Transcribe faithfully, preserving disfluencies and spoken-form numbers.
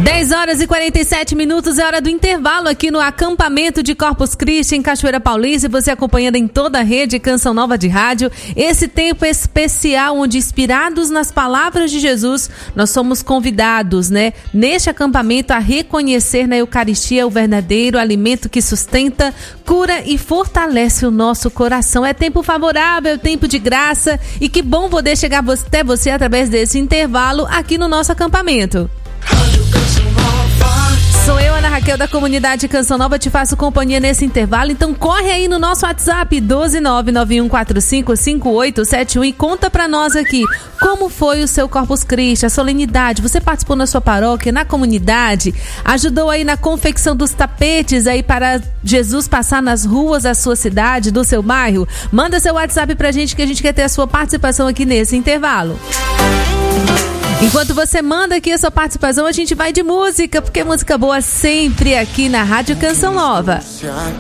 dez horas e quarenta e sete minutos, é hora do intervalo aqui no acampamento de Corpus Christi em Cachoeira Paulista. Você acompanhando em toda a rede Canção Nova de Rádio. Esse tempo especial onde, inspirados nas palavras de Jesus, nós somos convidados, né, neste acampamento a reconhecer na Eucaristia o verdadeiro alimento que sustenta, cura e fortalece o nosso coração. É tempo favorável, é tempo de graça e que bom poder chegar até você através desse intervalo aqui no nosso acampamento. Sou eu, Ana Raquel, da comunidade Canção Nova, te faço companhia nesse intervalo. Então corre aí no nosso WhatsApp doze nove nove um quatro cinco cinco oito sete um e conta pra nós aqui como foi o seu Corpus Christi, a solenidade. Você participou na sua paróquia, na comunidade, ajudou aí na confecção dos tapetes aí para Jesus passar nas ruas da sua cidade, do seu bairro? Manda seu WhatsApp pra gente que a gente quer ter a sua participação aqui nesse intervalo. Enquanto você manda aqui a sua participação, a gente vai de música, porque música boa sempre aqui na Rádio Canção Nova.